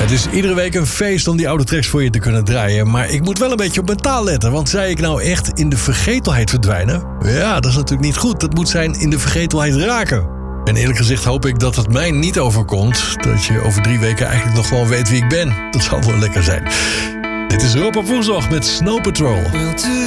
Het is iedere week een feest om die oude tracks voor je te kunnen draaien. Maar ik moet wel een beetje op mijn taal letten. Want zei ik nou echt in de vergetelheid verdwijnen? Ja, dat is natuurlijk niet goed. Dat moet zijn in de vergetelheid raken. En eerlijk gezegd hoop ik dat het mij niet overkomt. Dat je over 3 weken eigenlijk nog gewoon weet wie ik ben. Dat zal wel lekker zijn. Dit is Rob op woensdag met Snow Patrol.